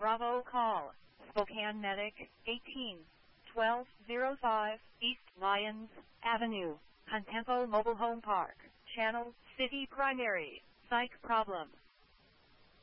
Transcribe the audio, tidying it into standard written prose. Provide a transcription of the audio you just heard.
Bravo call. Spokane Medic, 18-1205 East Lyons Avenue, Contempo Mobile Home Park. Channel, City Primary. Psych problem.